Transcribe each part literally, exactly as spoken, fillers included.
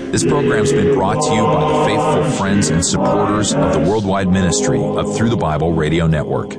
This program's been brought to you by the faithful friends and supporters of the worldwide ministry of Through the Bible Radio Network.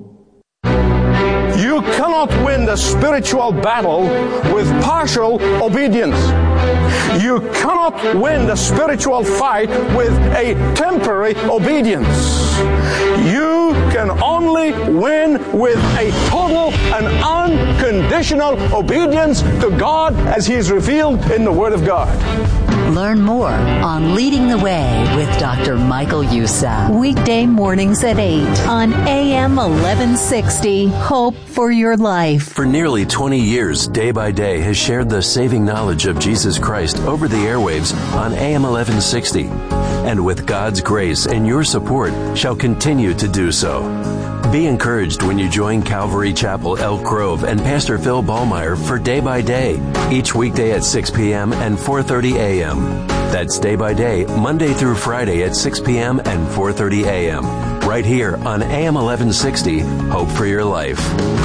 You cannot win the spiritual battle with partial obedience. You cannot win the spiritual fight with a temporary obedience. You can only win with a total and unconditional obedience to God as He is revealed in the Word of God. Learn more on Leading the Way with Doctor Michael Youssef. Weekday mornings at eight on A M eleven sixty. Hope for your life. For nearly twenty years, Day by Day has shared the saving knowledge of Jesus Christ over the airwaves on A M eleven sixty. And with God's grace and your support, shall continue to do so. Be encouraged when you join Calvary Chapel, Elk Grove, and Pastor Phil Ballmeyer for Day by Day, each weekday at six p.m. and four thirty a.m. That's Day by Day, Monday through Friday at six p.m. and four thirty a.m. right here on A M eleven sixty, Hope for Your Life.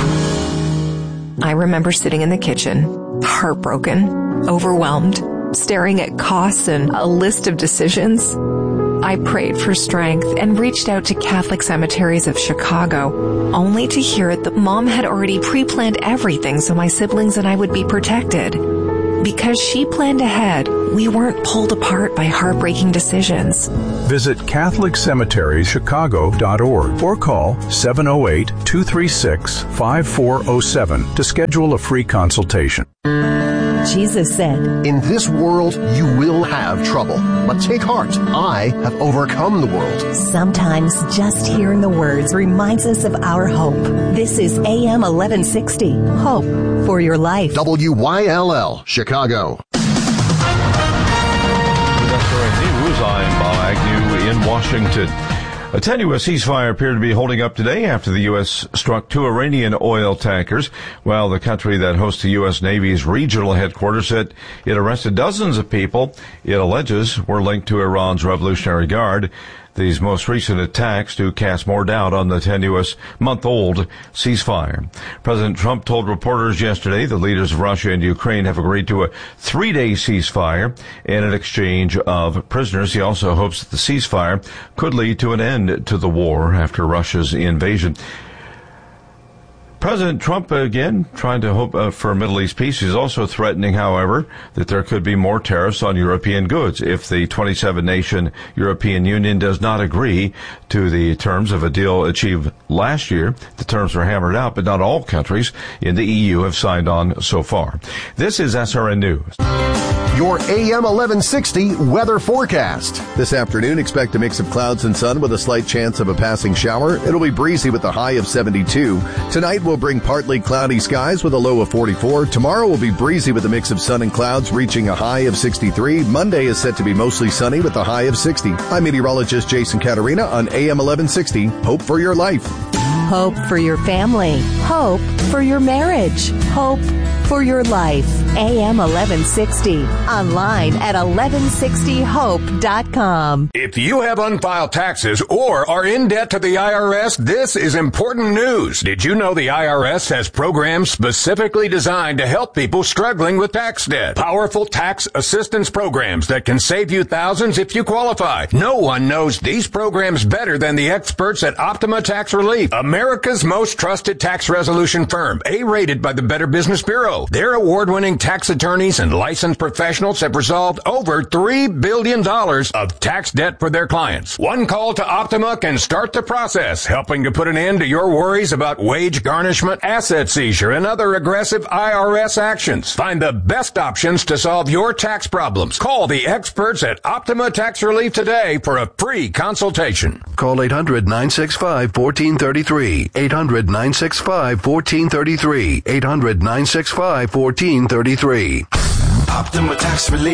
I remember sitting in the kitchen, heartbroken, overwhelmed, staring at costs and a list of decisions. I prayed for strength and reached out to Catholic Cemeteries of Chicago, only to hear that Mom had already pre-planned everything so my siblings and I would be protected. Because she planned ahead, we weren't pulled apart by heartbreaking decisions. Visit Catholic Cemeteries Chicago dot org or call seven oh eight, two three six, five four oh seven to schedule a free consultation. Jesus said, "In this world you will have trouble, but take heart. I have overcome the world." Sometimes just hearing the words reminds us of our hope. This is A M eleven sixty, Hope for Your Life. W Y L L, Chicago. News, I'm Bob Agnew in Washington. A tenuous ceasefire appeared to be holding up today after the U S struck two Iranian oil tankers, while the country that hosts the U S Navy's regional headquarters said it arrested dozens of people it alleges were linked to Iran's Revolutionary Guard. These most recent attacks do cast more doubt on the tenuous month-old ceasefire. President Trump told reporters yesterday the leaders of Russia and Ukraine have agreed to a three-day ceasefire and an exchange of prisoners. He also hopes that the ceasefire could lead to an end to the war after Russia's invasion. President Trump, again, trying to hope uh, for Middle East peace. He's also threatening, however, that there could be more tariffs on European goods if the twenty-seven nation European Union does not agree to the terms of a deal achieved last year. The terms are hammered out, but not all countries in the E U have signed on so far. This is S R N News. Your A M eleven sixty weather forecast. This afternoon, expect a mix of clouds and sun with a slight chance of a passing shower. It'll be breezy with a high of seventy-two. Tonight will bring partly cloudy skies with a low of forty-four. Tomorrow will be breezy with a mix of sun and clouds reaching a high of sixty-three. Monday is set to be mostly sunny with a high of sixty. I'm meteorologist Jason Caterina on A M eleven sixty. Hope for your life. Hope for your family. Hope for your marriage. Hope for your life. A M eleven sixty. Online at eleven sixty hope dot com. If you have unfiled taxes or are in debt to the I R S, this is important news. Did you know the I R S has programs specifically designed to help people struggling with tax debt? Powerful tax assistance programs that can save you thousands if you qualify. No one knows these programs better than the experts at Optima Tax Relief, America's most trusted tax resolution firm, A-rated by the Better Business Bureau. Their award-winning tax attorneys and licensed professionals have resolved over three billion dollars of tax debt for their clients. One call to Optima can start the process, helping to put an end to your worries about wage garnishment, asset seizure, and other aggressive I R S actions. Find the best options to solve your tax problems. Call the experts at Optima Tax Relief today for a free consultation. Call eight hundred, nine six five, one four three three. eight hundred, nine six five, one four three three. eight hundred, nine six five, one four three three. Optima Tax Relief.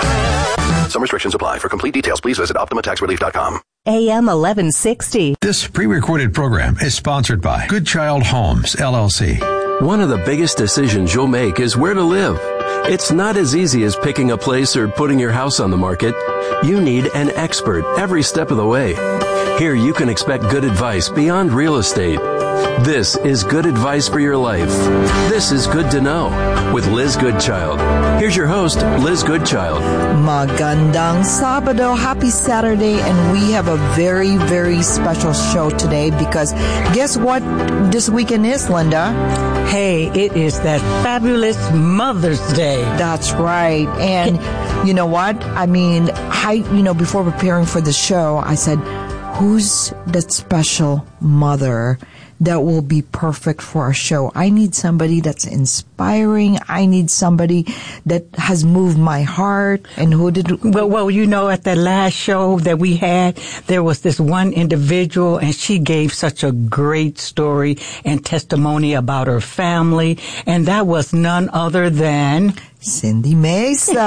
Some restrictions apply. For complete details, please visit optima tax relief dot com. A M eleven sixty. This pre-recorded program is sponsored by Good Child Homes, L L C. One of the biggest decisions you'll make is where to live. It's not as easy as picking a place or putting your house on the market. You need an expert every step of the way. Here you can expect good advice beyond real estate. This is good advice for your life. This is Good to Know with Liz Goodchild. Here's your host, Liz Goodchild. Magandang Sabado. Happy Saturday. And we have a very, very special show today because guess what this weekend is, Linda? Hey, it is that fabulous Mother's Day. That's right. And you know what? I mean, I, you know, before preparing for the show, I said, who's that special mother that will be perfect for our show? I need somebody that's inspiring. I need somebody that has moved my heart. And who did? Well, well, you know, at that last show that we had, there was this one individual, and she gave such a great story and testimony about her family, and that was none other than Cindy Mesa.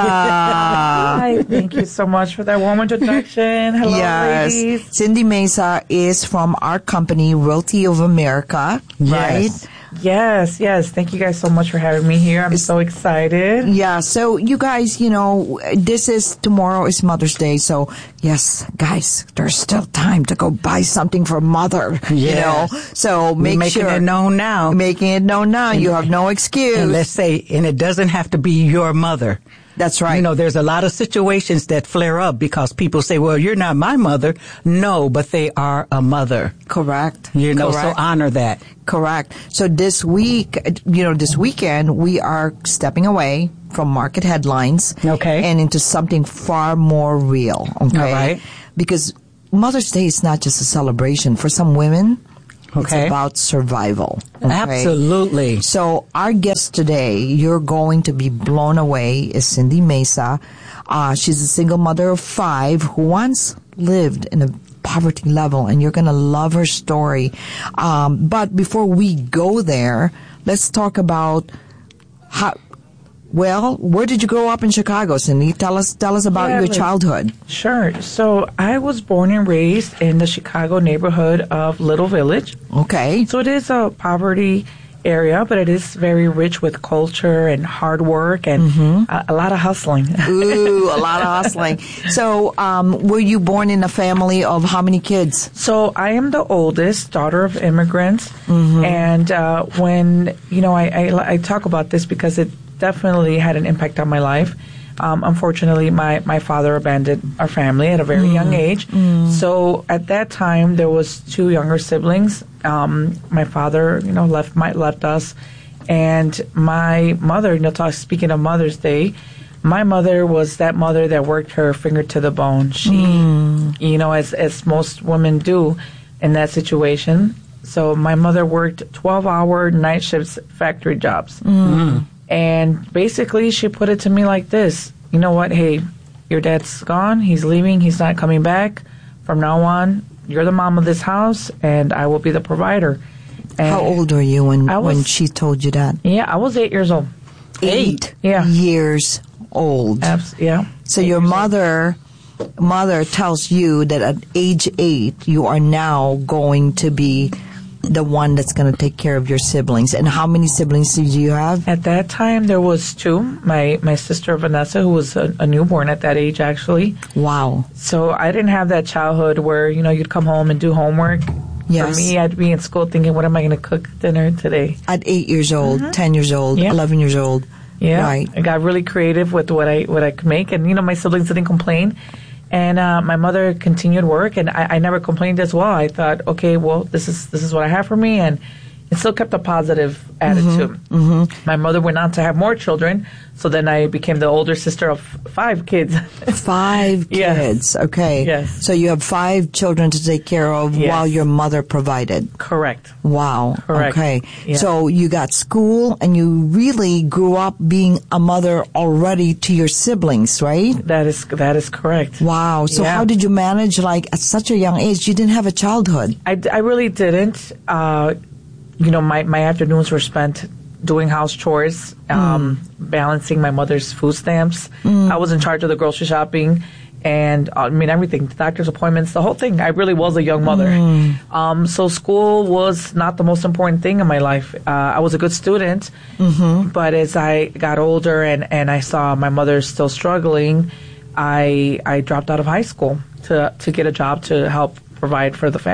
Hi, thank you so much for that warm introduction. Hello, yes. ladies. Cindy Mesa is from our company, Realty of America, right? Yes. Yes, yes. Thank you guys so much for having me here. I'm so excited. Yeah, so you guys, you know, this is, tomorrow is Mother's Day, so yes, guys, there's still time to go buy something for mother, yes. you know, so make We're making sure. it known now. Making it known now. And, you have no excuse. And let's say, and it doesn't have to be your mother. That's right. You know, there's a lot of situations that flare up because people say, well, you're not my mother. No, but they are a mother. Correct. You know, Correct. so honor that. Correct. So this week, you know, this weekend, we are stepping away from market headlines. Okay. And into something far more real. Okay. All right. Because Mother's Day is not just a celebration. For some women, okay. It's about survival. Okay? Absolutely. So our guest today, you're going to be blown away, is Cindy Mesa. Uh, she's a single mother of five who once lived in a poverty level, and you're going to love her story. Um, but before we go there, let's talk about how, well, where did you grow up in Chicago, Cindy? Tell us, tell us about Yeah, your like- childhood. Sure. So I was born and raised in the Chicago neighborhood of Little Village. Okay. So it is a poverty area, but it is very rich with culture and hard work and Mm-hmm. a, a lot of hustling. Ooh, a lot of hustling. So, um, were you born in a family of how many kids? So I am the oldest daughter of immigrants, Mm-hmm. and uh, when you know, I, I I talk about this because it definitely had an impact on my life. Um, unfortunately, my, my father abandoned our family at a very Mm. young age. Mm. So at that time, there was two younger siblings. Um, my father, you know, left my left us, and my mother. You know, talk, speaking of Mother's Day, my mother was that mother that worked her finger to the bone. She, Mm. you know, as as most women do in that situation. So my mother worked twelve-hour night shifts, factory jobs. Mm. And basically, she put it to me like this. You know what? Hey, your dad's gone. He's leaving. He's not coming back. From now on, you're the mom of this house, and I will be the provider. And How old were you when, I was- when she told you that? Yeah, I was eight years old. Eight Yeah. years old. Abs- yeah. So your mother mother tells you that at age eight, you are now going to be the one that's going to take care of your siblings. And how many siblings did you have? At that time, there was two. My my sister Vanessa, who was a, a newborn at that age, actually. Wow. So I didn't have that childhood where, you know, you'd come home and do homework. Yes. For me, I'd be in school thinking, what am I going to cook dinner today? At eight years old, Mhm. ten years old, Yeah. eleven years old. Yeah, Right. I got really creative with what I what I could make, and you know my siblings didn't complain, and uh, my mother continued work, and I, I never complained as well. I thought, okay, well this is this is what I have for me, and it still kept a positive attitude. Mm-hmm. My mother went on to have more children, so then I became the older sister of five kids. Five Yes. kids. Okay. Yes. So you have five children to take care of Yes. while your mother provided. Correct. Wow. Correct. Okay. Yeah. So you got school and you really grew up being a mother already to your siblings, right? That is that is correct. Wow. So Yeah. how did you manage, like, at such a young age? You didn't have a childhood. I, I really didn't. Uh, you know, my, my afternoons were spent doing house chores, um, balancing my mother's food stamps. Mm. I was in charge of the grocery shopping and, uh, I mean, everything, the doctor's appointments, the whole thing. I really was a young mother. Mm. Um, so school was not the most important thing in my life. Uh, I was a good student, Mm-hmm. but as I got older and, and I saw my mother still struggling, I I dropped out of high school to to get a job to help provide for the family.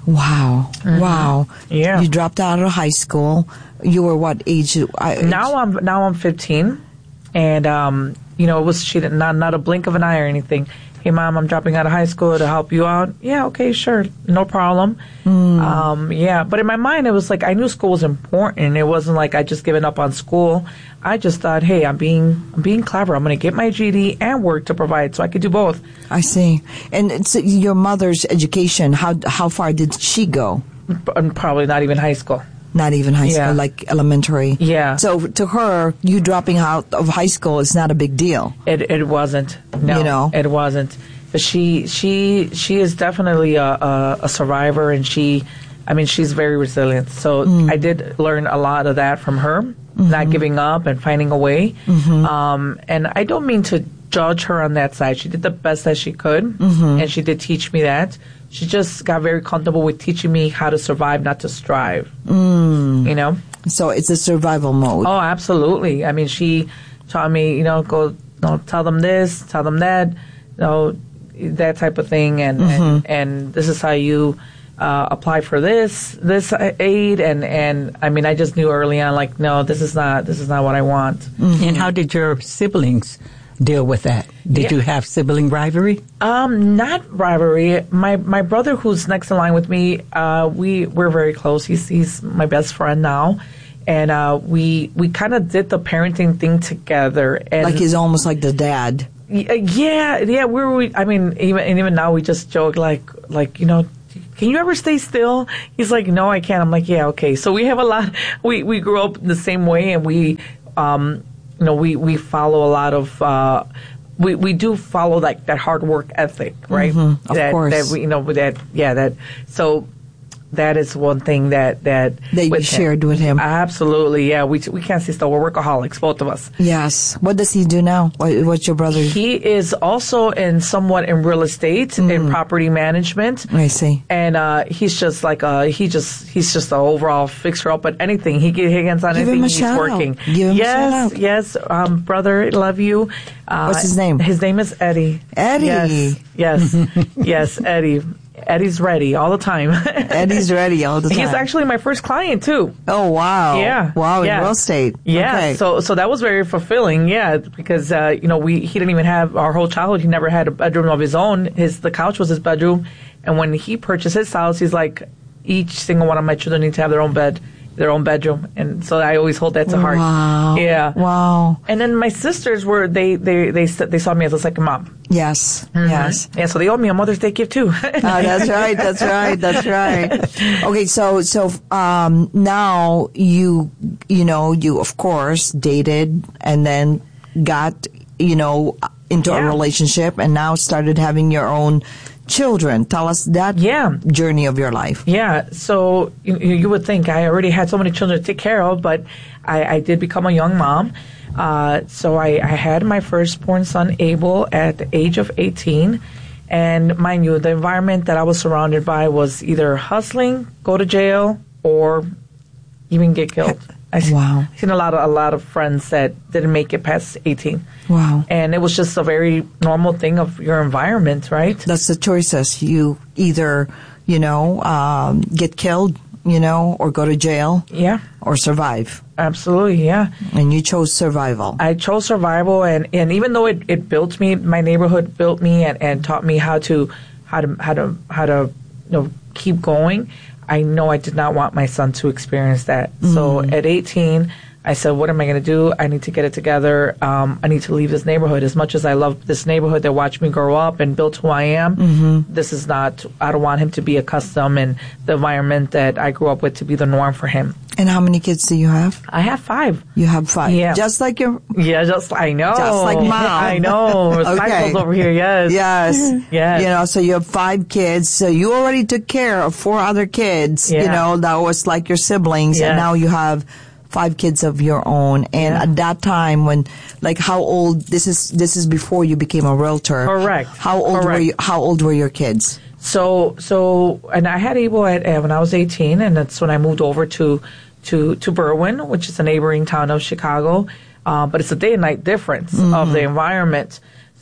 Wow. Mm-hmm. Wow. Yeah. You dropped out of high school. You were what age? I, now I'm now I'm fifteen, and um, you know, it was she did not not a blink of an eye or anything. Hey, Mom, I'm dropping out of high school to help you out. Yeah, okay, sure, no problem. Mm. Um, yeah, but in my mind, it was like I knew school was important. It wasn't like I just given up on school. I just thought, hey, I'm being I'm being clever. I'm going to get my G E D and work to provide, so I could do both. I see. And it's your mother's education. How how far did she go? Probably not even high school. Not even high school, Yeah. like elementary. Yeah. So to her, you dropping out of high school is not a big deal. It it wasn't. No, You know? it wasn't. But she she she is definitely a, a, a survivor, and she, I mean, she's very resilient. So Mm. I did learn a lot of that from her, not giving up and finding a way. Mhm. Um, and I don't mean to judge her on that side. She did the best that she could, Mhm. and she did teach me that. She just got very comfortable with teaching me how to survive, not to strive. Mm. You know? So it's a survival mode. Oh, absolutely. I mean, she taught me, you know, go, you know, tell them this, tell them that, you know, that type of thing, and Mhm. and, and this is how you uh, apply for this this aid, and and I mean, I just knew early on, like, no, this is not this is not what I want. Mm-hmm. And how did your siblings deal with that? Did Yeah. you have sibling rivalry? Um, not rivalry. My my brother, who's next in line with me, uh, we we're very close. He's he's my best friend now, and uh, we we kind of did the parenting thing together. And Like he's almost like the dad. Y- uh, Yeah, yeah. We were. I mean, even and even now we just joke like, like you know, can you ever stay still? He's like, no, I can't. I'm like, yeah, okay. So we have a lot. We we grew up the same way, and we, um, you know, we we follow a lot of. Uh, we we do follow like that hard work ethic, right? Mhm, of that, course. That we, you know, with that, yeah, that. So that is one thing that that That you with shared with him. Absolutely, yeah. We we can't stay still. We're workaholics, both of us. Yes. What does he do now? What, what's your brother? He is also in somewhat in real estate, in property management. I see. And uh, he's just like a, he just, he's just an overall fixer up at anything. He get hands on Give anything, him a he's shout out. working. Give him a yes, shout out. yes, um, brother, love you. Uh, What's his name? His name is Eddie. Eddie. Yes, yes, yes, Eddie. Eddie's ready all the time. Eddie's ready all the time. He's actually my first client too. Oh wow! Yeah. Wow, yeah. in real estate. Yeah. Okay. So so that was very fulfilling. Yeah, because uh, you know we he didn't even have our whole childhood. He never had a bedroom of his own. His the couch was his bedroom, and when he purchased his house, he's like, each single one of my children need to have their own bed, their own bedroom, and so I always hold that to heart. Wow. Yeah. Wow. And then my sisters were they they they st- they saw me as a second mom. Yes. Mhm. Yes. Yeah. So they owed me a Mother's Day gift too. Oh, that's right. That's right. That's right. Okay, so so um, now you you know you of course dated and then got you know into Yeah. a relationship and now started having your own children. Tell us that Yeah. journey of your life. Yeah, so you, you would think I already had so many children to take care of, but I, I did become a young mom. Uh, so I, I had my firstborn son, Abel, at the age of eighteen. And mind you, the environment that I was surrounded by was either hustling, go to jail, or even get killed. I see, Wow. I've seen a lot of a lot of friends that didn't make it past eighteen. Wow. And it was just a very normal thing of your environment, right? That's the choices. You either, you know, um, get killed, you know, or go to jail. Yeah. Or survive. Absolutely, yeah. And you chose survival. I chose survival, and, and even though it, it built me, my neighborhood built me and, and taught me how to how to how to how to you know keep going. I know I did not want my son to experience that. So Mm. at eighteen, I said, what am I going to do? I need to get it together. Um, I need to leave this neighborhood. As much as I love this neighborhood that watched me grow up and built who I am, Mm-hmm. this is not, I don't want him to be accustomed in the environment that I grew up with to be the norm for him. And how many kids do you have? I have five. You have five. Yeah. Just like your. Yeah, just, I know. Just like mom. I know. Okay. Cycles over here, yes. Yes. Yes. You know, so you have five kids. So you already took care of four other kids, you Yeah. know, that was like your siblings. Yes. And now you have five kids of your own. And at that time when, like how old, this is, this is before you became a realtor. Correct. How old Correct. were you, how old were your kids? So, so, and I had Abel at, uh, when I was eighteen, and that's when I moved over to, to, to Berwyn, which is a neighboring town of Chicago. Uh, but it's a day and night difference Mm-hmm. of the environment.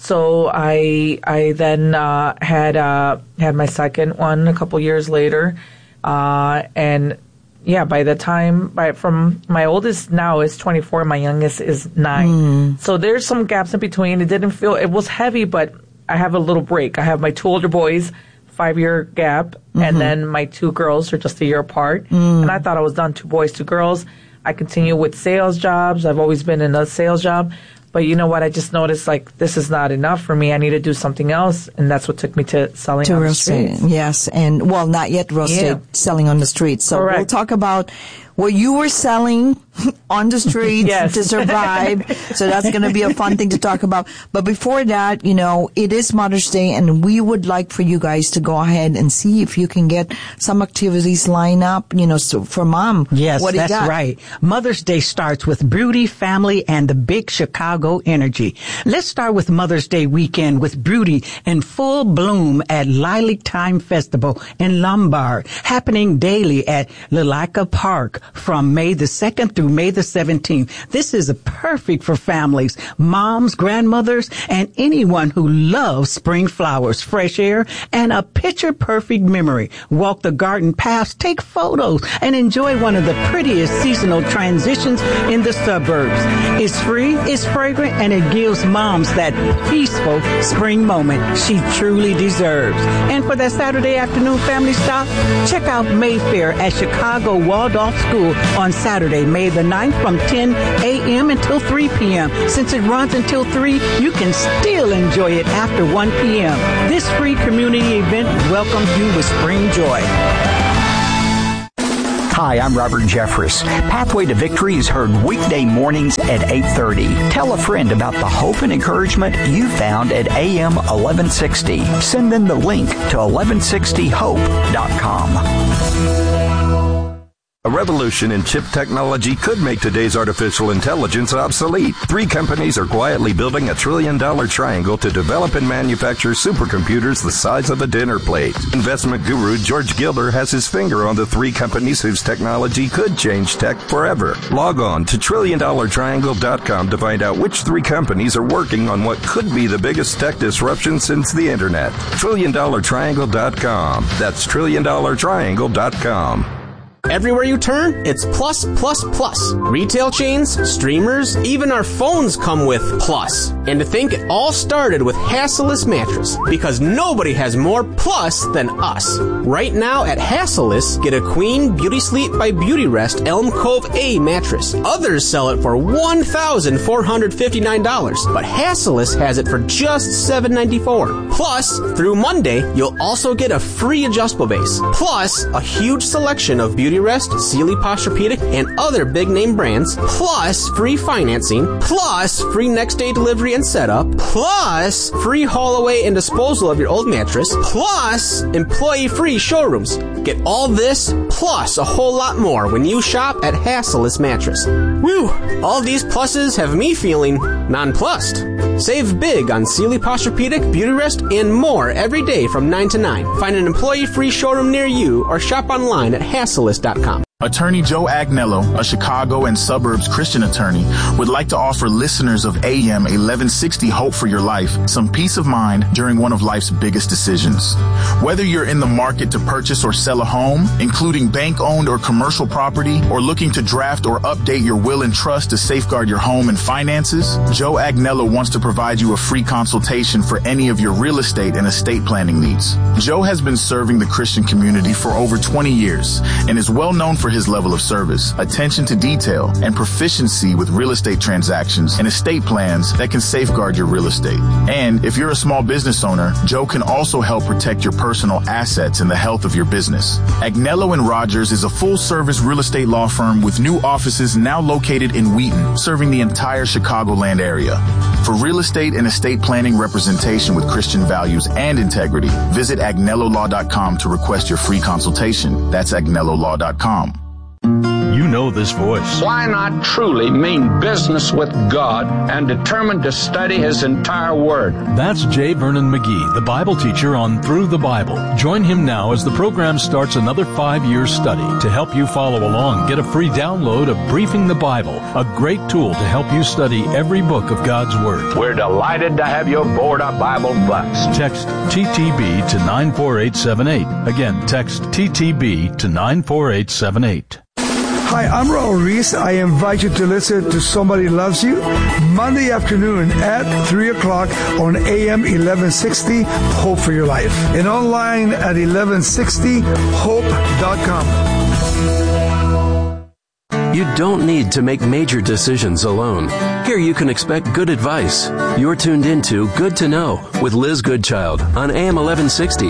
So I I then uh, had uh, had my second one a couple years later, uh, and yeah, by the time by from my oldest now is twenty-four, my youngest is nine. Mm. So there's some gaps in between. It didn't feel it was heavy, but I have a little break. I have my two older boys, five year gap, mm-hmm. and then my two girls are just a year apart. Mm. And I thought I was done, two boys, two girls. I continue with sales jobs. I've always been in a sales job. But you know what? I just noticed, like, this is not enough for me. I need to do something else. And that's what took me to selling to on real the streets. estate. Yes. And, well, not yet real estate, Yeah. selling on the streets. So Correct. we'll talk about what you were selling on the streets Yes. to survive. So that's going to be a fun thing to talk about. But before that, you know, it is Mother's Day, and we would like for you guys to go ahead and see if you can get some activities lined up, you know, so for mom. Yes, what do you that's got? right. Mother's Day starts with Broody, family, and the big Chicago energy. Let's start with Mother's Day weekend with Broody in full bloom at Lilac Time Festival in Lombard, happening daily at Lilica Park from May the second through May the seventeenth. This is a perfect for families, moms, grandmothers, and anyone who loves spring flowers, fresh air, and a picture-perfect memory. Walk the garden paths, take photos, and enjoy one of the prettiest seasonal transitions in the suburbs. It's free, it's fragrant, and it gives moms that peaceful spring moment she truly deserves. And for that Saturday afternoon family stop, check out Mayfair at Chicago Waldorf School on Saturday, May the ninth from ten a.m. until three p.m. Since it runs until three, you can still enjoy it after one p.m. This free community event welcomes you with spring joy. Hi, I'm Robert Jeffress. Pathway to Victory is heard weekday mornings at eight thirty. Tell a friend about the hope and encouragement you found at A M eleven sixty. Send them the link to eleven sixty hope dot com. A revolution in chip technology could make today's artificial intelligence obsolete. Three companies are quietly building a trillion-dollar triangle to develop and manufacture supercomputers the size of a dinner plate. Investment guru George Gilder has his finger on the three companies whose technology could change tech forever. Log on to trillion dollar triangle dot com to find out which three companies are working on what could be the biggest tech disruption since the internet. trillion dollar triangle dot com. That's trillion dollar triangle dot com. Everywhere you turn, it's plus, plus, plus. Retail chains, streamers, even our phones come with plus. And to think it all started with Hassellus Mattress, because nobody has more plus than us. Right now at Hassellus, get a Queen Beauty Sleep by Beautyrest Elm Cove A mattress. Others sell it for one thousand four hundred fifty-nine dollars, but Hassellus has it for just seven hundred ninety-four dollars. Plus, through Monday, you'll also get a free adjustable base. Plus, a huge selection of Beauty Rest, Sealy Posturepedic, and other big name brands, plus free financing, plus free next day delivery and setup, plus free haul away and disposal of your old mattress, plus employee free showrooms. Get all this plus a whole lot more when you shop at Hassellus Mattress. Woo! All these pluses have me feeling nonplussed. Save big on Sealy Posturepedic, Beauty Rest, and more every day from nine to nine. Find an employee free showroom near you or shop online at Hassellus dot com. Attorney Joe Agnello, a Chicago and suburbs Christian attorney, would like to offer listeners of A M eleven sixty Hope for Your Life some peace of mind during one of life's biggest decisions. Whether you're in the market to purchase or sell a home, including bank-owned or commercial property, or looking to draft or update your will and trust to safeguard your home and finances, Joe Agnello wants to provide you a free consultation for any of your real estate and estate planning needs. Joe has been serving the Christian community for over twenty years and is well known for his level of service, attention to detail, and proficiency with real estate transactions and estate plans that can safeguard your real estate. And if you're a small business owner, Joe can also help protect your personal assets and the health of your business. Agnello and Rogers is a full-service real estate law firm with new offices now located in Wheaton, serving the entire Chicagoland area. For real estate and estate planning representation with Christian values and integrity, visit agnello law dot com to request your free consultation. That's agnello law dot com. You know this voice. Why not truly mean business with God and determined to study His entire Word? That's J. Vernon McGee, the Bible teacher on Through the Bible. Join him now as the program starts another five-year study. To help you follow along, get a free download of Briefing the Bible, a great tool to help you study every book of God's Word. We're delighted to have you aboard our Bible bus. Text T T B to nine four eight seven eight. Again, text T T B to nine four eight seven eight. Hi, I'm Raul Reese. I invite you to listen to Somebody Loves You Monday afternoon at three o'clock on A M eleven sixty, Hope for Your Life, and online at eleven sixty hope dot com. You don't need to make major decisions alone. Here you can expect good advice. You're tuned into Good to Know with Liz Goodchild on A M eleven sixty.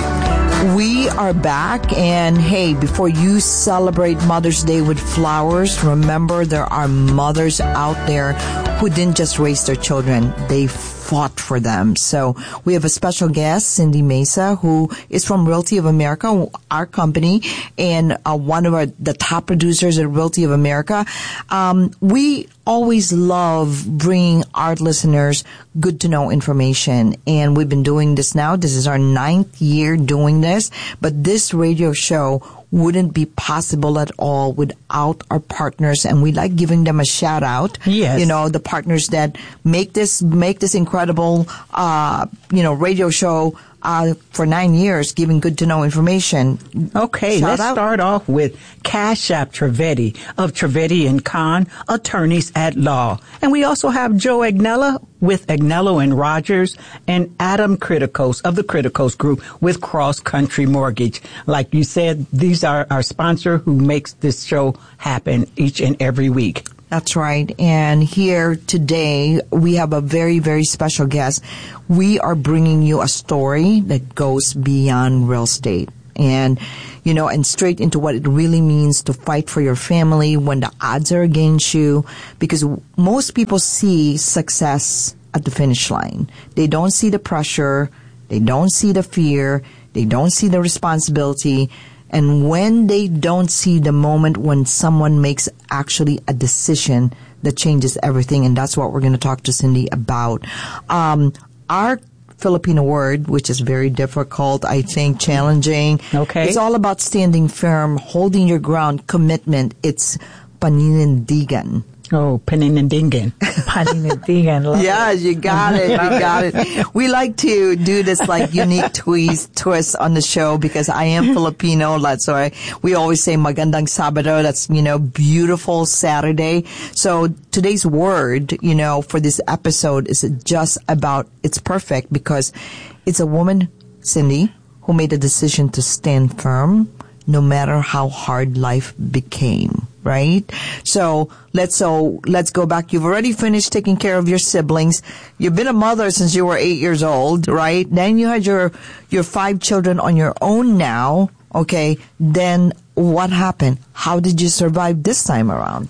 We are back, and hey, before you celebrate Mother's Day with flowers, remember there are mothers out there who didn't just raise their children, they fought for them. So we have a special guest, Cindy Mesa, who is from Realty of America, our company, and uh, one of our, the top producers at Realty of America. Um, we always love bringing our listeners good to know information, and we've been doing this now. This is our ninth year doing this, but this radio show wouldn't be possible at all without our partners, and we like giving them a shout out. Yes. You know, the partners that make this make this incredible uh you know radio show uh for nine years, giving good to know information. Okay, Shout let's out. start off with Cash App Trivedi of Trivedi and Kahn, attorneys at law. And we also have Joe Agnella with Agnello and Rogers, and Adam Criticos of the Criticos Group with Cross Country Mortgage. Like you said, these are our sponsor who makes this show happen each and every week. That's right. And here today, we have a very, very special guest. We are bringing you a story that goes beyond real estate. And, you know, and straight into what it really means to fight for your family when the odds are against you. Because most people see success at the finish line. They don't see the pressure. They don't see the fear. They don't see the responsibility. And when they don't see the moment when someone makes actually a decision that changes everything, and that's what we're going to talk to Cindy about. Um, our Filipino word, which is very difficult, I think, challenging. Okay. It's all about standing firm, holding your ground, commitment. It's paninindigan. Oh, paninindigan. Paninindigan. Yeah, you got it. You got it. We like to do this like unique twist, twist on the show because I am Filipino. That's why we always say magandang Sabado. That's, you know, beautiful Saturday. So today's word, you know, for this episode is just about, it's perfect because it's a woman, Cindy, who made a decision to stand firm no matter how hard life became. Right? So let's so let's go back. You've already finished taking care of your siblings. You've been a mother since you were eight years old, right? Then you had your your five children on your own now. Okay. Then what happened? How did you survive this time around?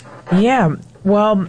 Yeah. Well,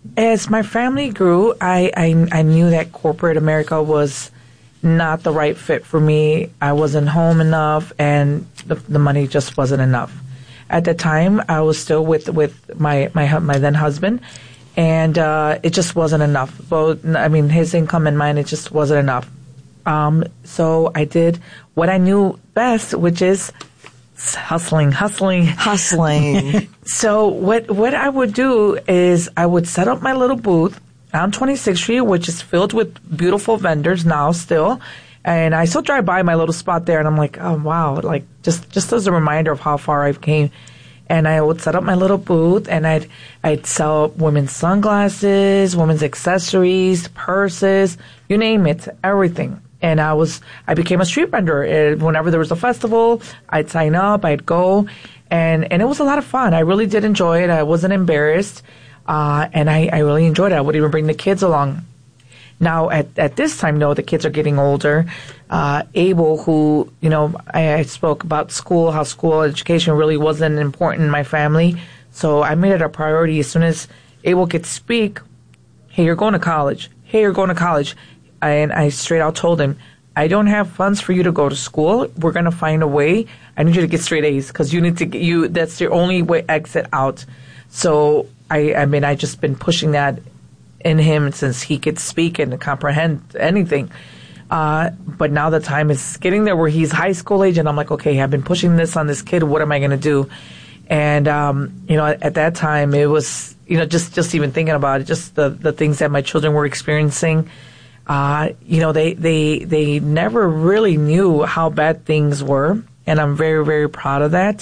as my family grew, I I, I knew that corporate America was not the right fit for me. I wasn't home enough, and the the money just wasn't enough. At the time, I was still with with my my my then husband, and uh, it just wasn't enough. Both, I mean, his income and mine, it just wasn't enough. Um, so I did what I knew best, which is hustling, hustling, hustling. So what what I would do is I would set up my little booth on twenty-sixth Street, which is filled with beautiful vendors now still. And I still drive by my little spot there, and I'm like, oh, wow, like just, just as a reminder of how far I've came. And I would set up my little booth, and I'd I'd sell women's sunglasses, women's accessories, purses, you name it, everything. And I was I became a street vendor. And whenever there was a festival, I'd sign up, I'd go, and and it was a lot of fun. I really did enjoy it. I wasn't embarrassed, uh, and I, I really enjoyed it. I would even bring the kids along. Now, at, at this time, though, the kids are getting older. Uh, Abel, who, you know, I, I spoke about school, how school education really wasn't important in my family. So I made it a priority as soon as Abel could speak. Hey, you're going to college. Hey, you're going to college. I, and I straight out told him, I don't have funds for you to go to school. We're going to find a way. I need you to get straight A's because you need to get you, that's your only way exit out. So, I, I mean, I just been pushing that in him since he could speak and comprehend anything. Uh, but now the time is getting there where he's high school age, and I'm like, okay, I've been pushing this on this kid. What am I going to do? And, um, you know, at, at that time, it was, you know, just, just even thinking about it, just the, the things that my children were experiencing. Uh, you know, they, they, they never really knew how bad things were. And I'm very, very proud of that.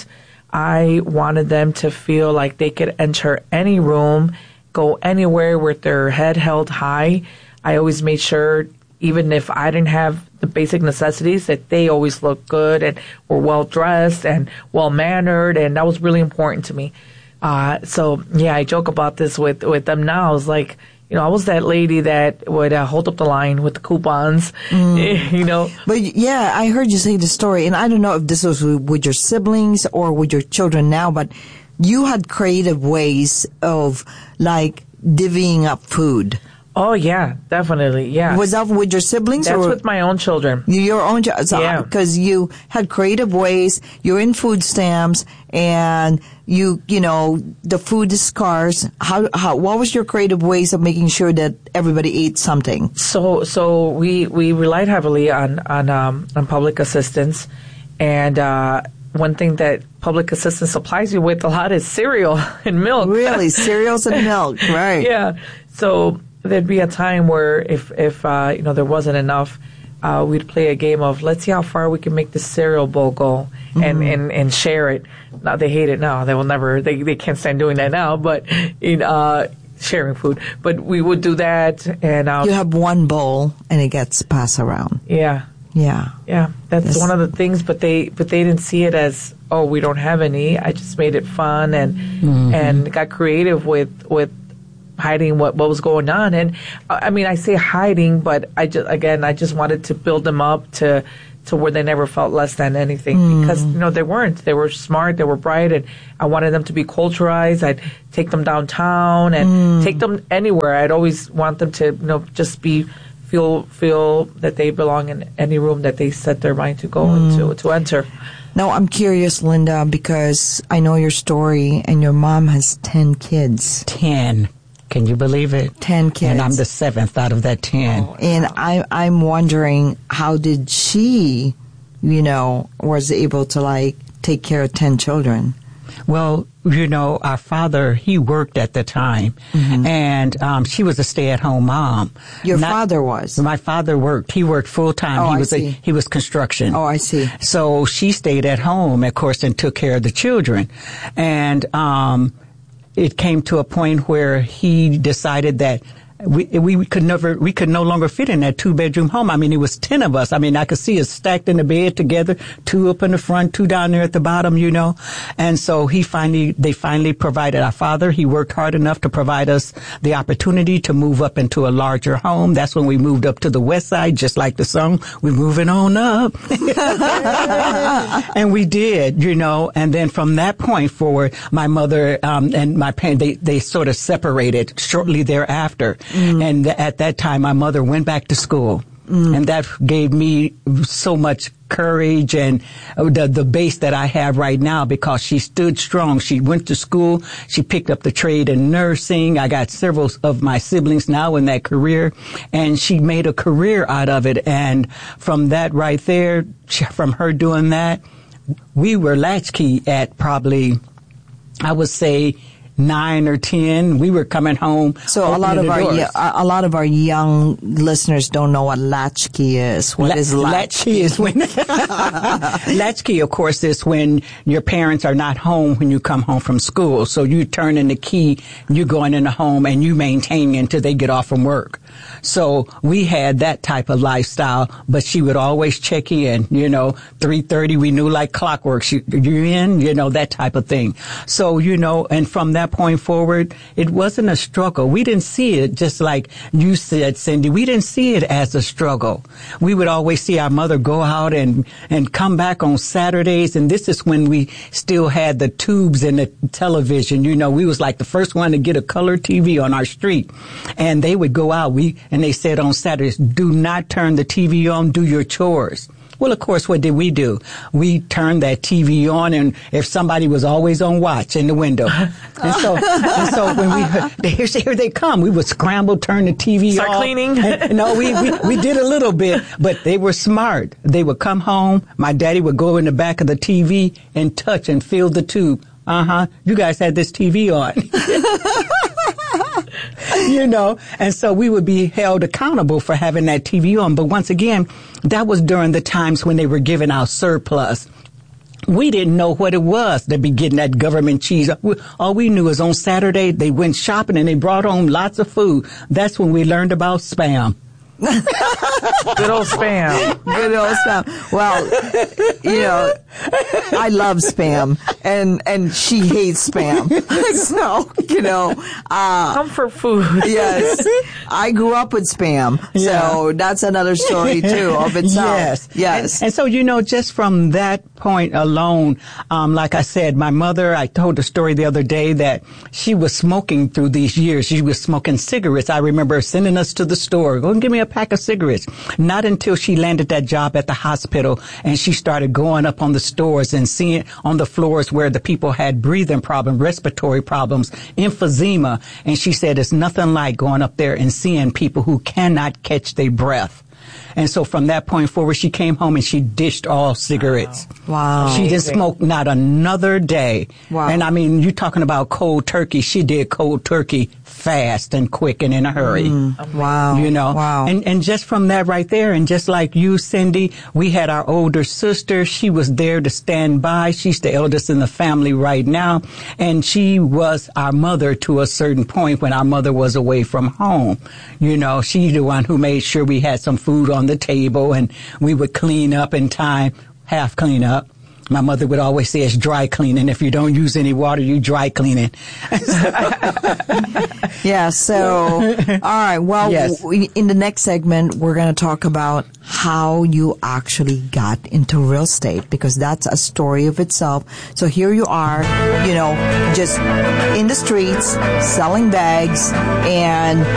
I wanted them to feel like they could enter any room, go anywhere with their head held high. I always made sure, even if I didn't have the basic necessities, that they always looked good and were well dressed and well mannered. And that was really important to me. Uh, so yeah, I joke about this with, with them now. It's like, you know, I was that lady that would uh, hold up the line with the coupons, mm. you know. But yeah, I heard you say the story, and I don't know if this was with your siblings or with your children now, but you had creative ways of, like, divvying up food. Oh, yeah, definitely, yeah. Was that with your siblings? That's or with my own children. Your own children? So, yeah. Because you had creative ways, you're in food stamps, and you, you know, the food is scarce. How, how, what was your creative ways of making sure that everybody ate something? So, so we, we relied heavily on, on, um, on public assistance. And, uh, one thing that public assistance supplies you with a lot is cereal and milk. Really? Cereals and milk, right. Yeah. So there'd be a time where if, if, uh, you know, there wasn't enough, uh, we'd play a game of let's see how far we can make the cereal bowl go and, mm-hmm. and, and share it. Now they hate it now. They will never, they, they can't stand doing that now, but in, uh, sharing food. But we would do that and, um, you have one bowl and it gets passed around. Yeah. Yeah. Yeah. That's yes. one of the things, but they, but they didn't see it as, oh, we don't have any. I just made it fun and, mm-hmm. and got creative with, with, hiding what, what was going on. And I mean, I say hiding, but I just, again, I just wanted to build them up to, to where they never felt less than anything mm. because, you know, they weren't. They were smart, they were bright, and I wanted them to be culturized. I'd take them downtown and mm. take them anywhere. I'd always want them to, you know, just be, feel, feel that they belong in any room that they set their mind to go mm. into, to enter. Now, I'm curious, Linda, because I know your story and your mom has ten kids. ten. Can you believe it? Ten kids. And I'm the seventh out of that ten. Oh, and I, I'm wondering, how did she, you know, was able to, like, take care of ten children? Well, you know, our father, he worked at the time, mm-hmm. and um, she was a stay-at-home mom. Your Not, father was? My father worked. He worked full-time. Oh, he I was see. A, he was construction. Oh, I see. So she stayed at home, of course, and took care of the children. And um it came to a point where he decided that we we could never we could no longer fit in that two bedroom home. I mean, it was ten of us. I mean, I could see us stacked in the bed together, two up in the front, two down there at the bottom, you know. And so he finally they finally provided our father. He worked hard enough to provide us the opportunity to move up into a larger home. That's when we moved up to the west side, just like the song, "We're moving on up." And we did, you know. And then from that point forward, my mother um, and my parents they they sort of separated shortly thereafter. Mm. And th- at that time, my mother went back to school. Mm. And that gave me so much courage and the, the base that I have right now because she stood strong. She went to school. She picked up the trade in nursing. I got several of my siblings now in that career. And she made a career out of it. And from that right there, from her doing that, we were latchkey at probably, I would say, nine or ten. We were coming home. So a lot of our doors. a lot of our young listeners don't know what latchkey is. What La- is latchkey? Latchkey is when latchkey, of course, is when your parents are not home when you come home from school. So you turn in the key, you going in the home, and you maintain until they get off from work. So we had that type of lifestyle, but she would always check in. You know, three thirty, we knew like clockwork. She, you in? You know, that type of thing. So you know, and from that point forward, it wasn't a struggle. We didn't see it just like you said, Cindy. We didn't see it as a struggle. We would always see our mother go out and, and come back on Saturdays. And this is when we still had the tubes and the television. You know, we was like the first one to get a color T V on our street. And they would go out. We we, and they said on Saturdays, do not turn the T V on, do your chores. Well, of course, what did we do? We turned that T V on, and if somebody was always on watch in the window. And so, and so when we heard, here, here they come, we would scramble, turn the T V Start off. cleaning? And, no, we, we, we did a little bit, but they were smart. They would come home. My daddy would go in the back of the T V and touch and feel the tube. Uh-huh. You guys had this T V on. You know, and so we would be held accountable for having that T V on. But once again, that was during the times when they were giving out surplus. We didn't know what it was to be getting that government cheese. All we knew is on Saturday, they went shopping and they brought home lots of food. That's when we learned about Spam. Good old Spam. Good old Spam. Well, you know, I love Spam, and and she hates Spam. So, you know, uh, comfort food. Yes, I grew up with Spam, Yeah. so that's another story too of itself. Yes, yes. And, and so, you know, just from that point alone, um, like I said, my mother, I told a story the other day that she was smoking through these years. She was smoking cigarettes. I remember sending us to the store, go and give me a pack of cigarettes. Not until she landed that job at the hospital and she started going up on the stores and seeing on the floors where the people had breathing problems, respiratory problems, emphysema. And she said, it's nothing like going up there and seeing people who cannot catch their breath. And so from that point forward, she came home and she dished all cigarettes. Wow. She didn't smoke not another day. Wow. And I mean, you're talking about cold turkey. She did cold turkey fast and quick and in a hurry. Mm. Wow. You know, Wow. and, and just from that right there, and just like you, Cindy, we had our older sister. She was there to stand by. She's the eldest in the family right now. And she was our mother to a certain point when our mother was away from home. You know, she's the one who made sure we had some food on the table and we would clean up in time, half clean up. My mother would always say it's dry cleaning. If you don't use any water, you dry cleaning. Yeah, so, all right. Well, Yes. w- in the next segment, we're going to talk about how you actually got into real estate, because that's a story of itself. So here you are, you know, just in the streets, selling bags, and